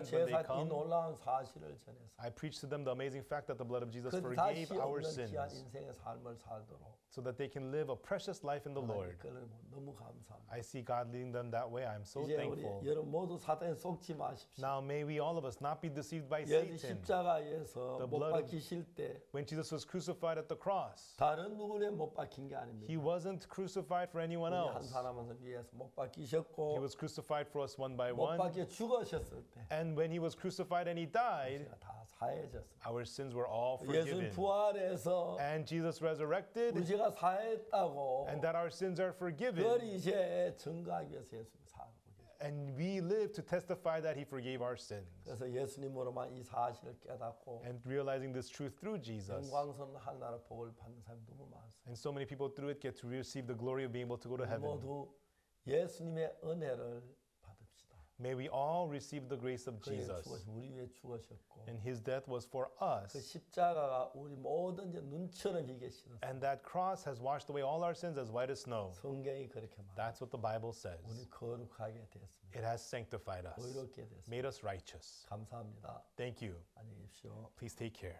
friends, when they 제사 이 come, 놀라운 사실을 전해서 I preach to them the amazing fact that the blood of Jesus 그 forgave 다시 our 없는 귀한 sins 인생의 삶을 살도록 so that they can live a precious life in the Lord. 이끌어 너무 감사합니다. I see God leading them that way. I'm so 이제 우리 thankful. 여러분 모두 사탄에 속지 마십시오. Now may we all of us not be deceived by 예수 Satan. 십자가에서 The 못 blood of- 박히실 때 When Jesus was crucified at the cross, 다른 누구에 못 박힌 게 아닙니다. he wasn't crucified for anyone 우리 한 else. 사람을 위해서 못 He 박히셨고 was crucified for us one by 못 one. 박혀 죽으셨을 때 And when he was crucified and he died, 우리가 다 사해졌습니다. our sins were all 예수 forgiven. 부활해서 And Jesus resurrected, 우리가 사했다고 and that our sins are 그걸 forgiven. 이제 증거하기 위해서 예수님이 살고 계세요. And we live to testify that he forgave our sins. 그래서 예수님으로만 이 사실을 깨닫고 And realizing this truth through Jesus. 영광스러운 하나님의 복을 받는 사람이 너무 많습니다. And so many people through it get to receive the glory of being able to go to heaven. 모두 예수님의 은혜를 받읍시다. May we all receive the grace of 그의 Jesus. 우리 위해 죽으셨고 And his death was for 그 us. 십자가가 우리 모든 이제 눈처럼 이게 씻었어요. And that cross has washed away all our sins as white as snow. 성경이 그렇게 말합니다. That's what the Bible says. 우리 거룩하게 됐습니다. It has sanctified us, 의롭게 됐습니다. made us righteous. 감사합니다. Thank you. 안녕히 계십시오. Please take care.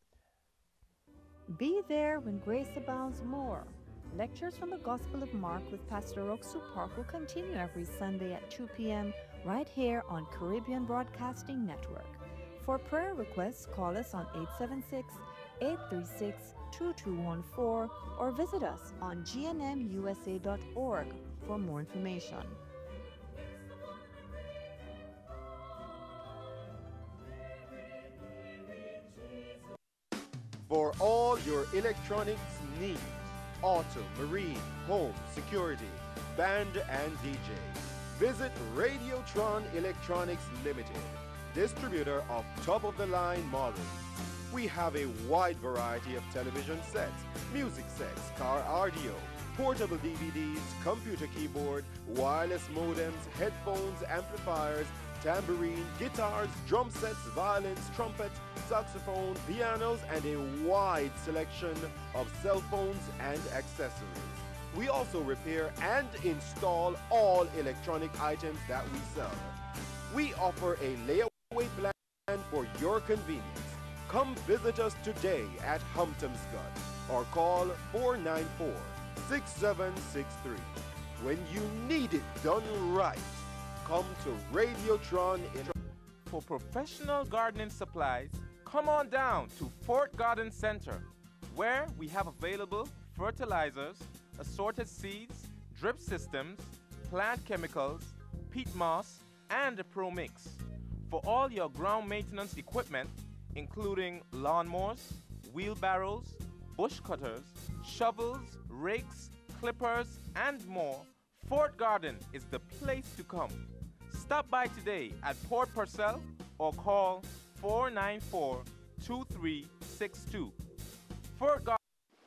Be there when grace abounds more. Lectures from the Gospel of Mark with Pastor Roxu Park will continue every Sunday at 2 p.m. right here on Caribbean Broadcasting Network. For prayer requests, call us on 876-836-2214 or visit us on gnmusa.org for more information. For all your electronics needs, auto, marine, home, security, band and DJ, visit Radiotron Electronics Limited, distributor of top-of-the-line models. We have a wide variety of television sets, music sets, car audio, portable DVDs, computer keyboard, wireless modems, headphones, amplifiers, tambourine, guitars, drum sets, violins, trumpet, saxophone, pianos, and a wide selection of cell phones and accessories. We also repair and install all electronic items that we sell. We offer a layaway plan for your convenience. Come visit us today at Humptomscott or call 494-6763. When you need it done right, come to Radiotron. For professional gardening supplies, come on down to Fort Garden Center, where we have available fertilizers, assorted seeds, drip systems, plant chemicals, peat moss, and a Pro Mix. For all your ground maintenance equipment, including lawnmowers, wheelbarrows, bush cutters, shovels, rakes, clippers, and more, Fort Garden is the place to come. Stop by today at Port Purcell or call 494-2362. Fort Garden